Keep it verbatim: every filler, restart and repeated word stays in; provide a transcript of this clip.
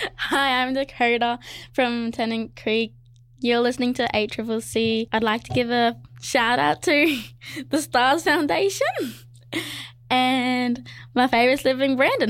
Hi, I'm Dakota from Tennant Creek. You're listening to A C C C. I'd like to give a shout out to the Stars Foundation and my favourite's living Brandon.